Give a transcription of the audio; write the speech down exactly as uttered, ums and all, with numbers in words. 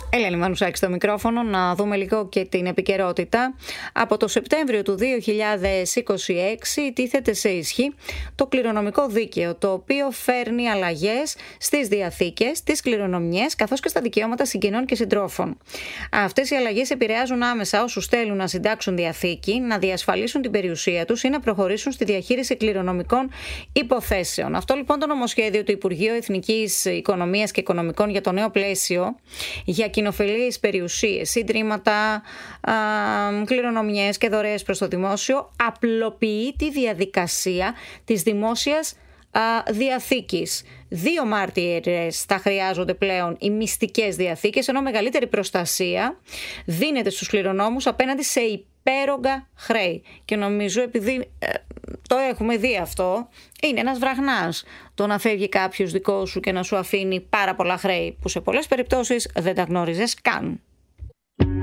Ελένη Μανουσάκη στο μικρόφωνο. Να δούμε λίγο και την επικαιρότητα. Από το Σεπτέμβριο του δύο χιλιάδες είκοσι έξι τίθεται σε ισχύ το κληρονομικό δίκαιο, το οποίο φέρνει αλλαγές στις διαθήκες, τις κληρονομιές, καθώς και στα δικαιώματα συγγενών και συντρόφων. Αυτές οι αλλαγές επηρεάζουν άμεσα όσους θέλουν να συντάξουν διαθήκη, να διασφαλίσουν την περιουσία τους ή να προχωρήσουν στη διαχείριση κληρονομικών υποθέσεων. Αυτό λοιπόν το νομοσχέδιο του Υπουργείου Εθνικής Οικονομίας και Οικονομικών για το νέο πλαίσιο για κοινοφελείς περιουσίες, συντρίμματα, κληρονομιές και δωρεές προς το δημόσιο απλοποιεί τη διαδικασία της δημόσιας α, διαθήκης. Δύο μάρτυρες θα χρειάζονται πλέον οι μυστικές διαθήκες, ενώ μεγαλύτερη προστασία δίνεται στους κληρονόμους απέναντι σε υπέρογκα χρέη. Και νομίζω, επειδή ε, το έχουμε δει αυτό, είναι ένας βραχνάς το να φεύγει κάποιος δικό σου και να σου αφήνει πάρα πολλά χρέη που σε πολλές περιπτώσεις δεν τα γνώριζες καν.